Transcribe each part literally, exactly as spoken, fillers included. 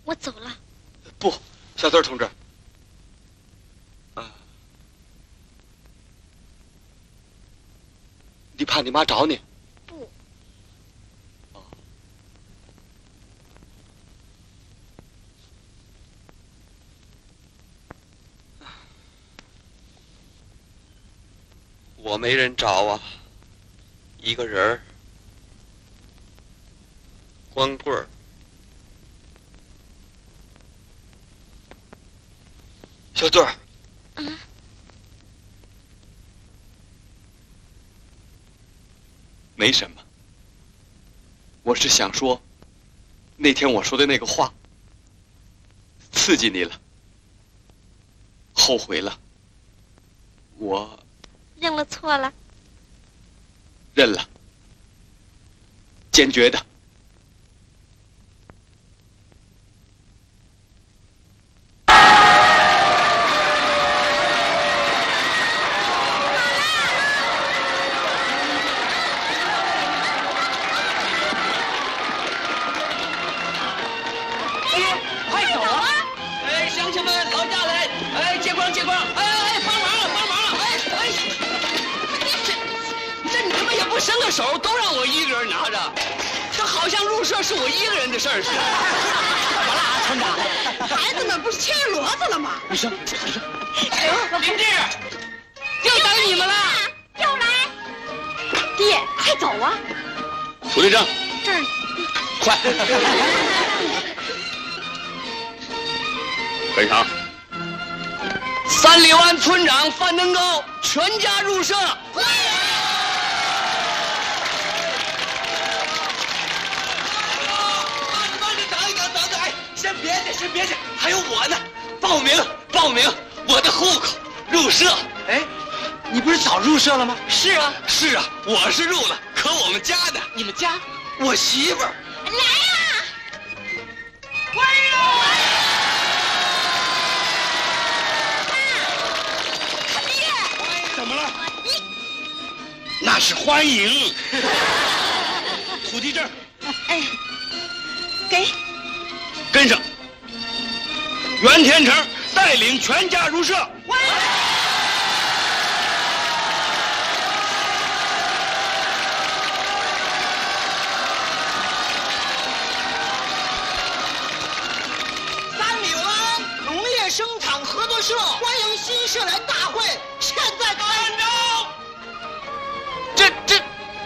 我走了。 不，小四同志。啊，你怕你妈找你？ 不。 哦。我没人找啊，一个人儿，光棍儿。小队儿， 嗯， 没什么，我是想说，那天我说的那个话，刺激你了，后悔了，我认了错了， 认了，坚决的。 手都让我一个人拿着，这好像入社是我一个人的事儿似的。怎么了啊，村长？ 孩子们不是牵着骡子了吗？ 医生，医生，林志，又等你们了， 又来。爹，快走啊！ 胡队长， 这儿， 快，本场，三里湾村长范登高全家入社。 先别去，先别去，还有我呢！报名，报名，我的户口入社。哎，你不是早入社了吗？ 是啊， 是啊，我是入了，可我们家的， 你们家， 我媳妇儿来呀！ 欢迎！ 爹， 怎么了？那是欢迎。土地证。 哎，给。 跟上，袁天成带领全家入社。 三里湾农业生产合作社欢迎新社员大会，现在开张。 这这，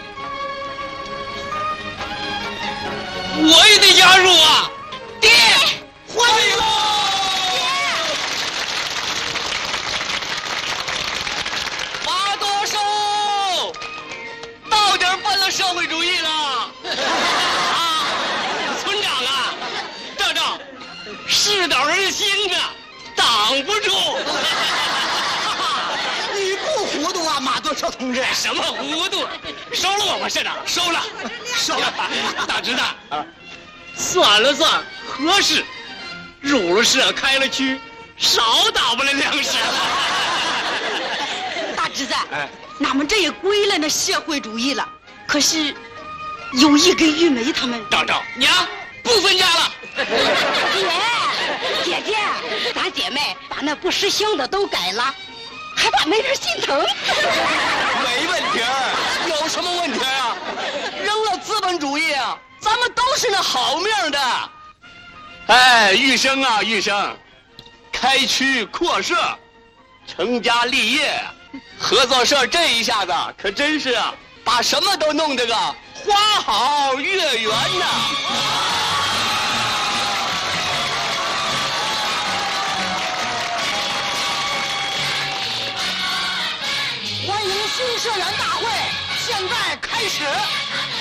我也得加入啊！ 爹，欢迎！ 马多寿，到点奔了社会主义了。啊，村长啊，这这世道人心呐，挡不住。 你不糊涂啊，马多寿同志？ 什么糊涂？收了我吧，社长，收了，收了。大侄子，算了算，合适。入了社，开了区，少打不了粮食。 大侄子， 哎， 俺们这也归了那社会主义了，可是有意跟玉梅他们。 张张，娘不分家了。 姐，姐姐，咱姐妹把那不识相的都改了，还怕没人心疼？ 没问题儿，有什么问题啊？扔了资本主义啊，咱们都是那好命的。哎，玉生啊，玉生，开区扩社，成家立业，合作社这一下子可真是啊，把什么都弄得个花好月圆呐。 欢迎新社员大会，现在开始。